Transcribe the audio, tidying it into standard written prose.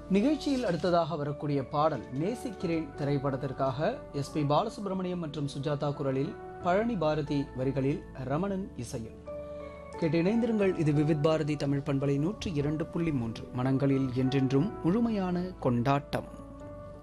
நிகழ்ச்சியில் அடுத்ததாக வரக்கூடிய பாடல் நேசிக்கிறேன் திரைப்படத்திற்காக எஸ்பி பாலசுப்ரமணியம் மற்றும் சுஜாதா குரலில், பழனி பாரதி வரிகளில், ரமணன் இசையில். கேட்டு இணைந்திருங்கள். இது விவித் பாரதி தமிழ் பண்பலை 102.3, மனங்களில் என்றென்றும் முழுமையான கொண்டாட்டம்.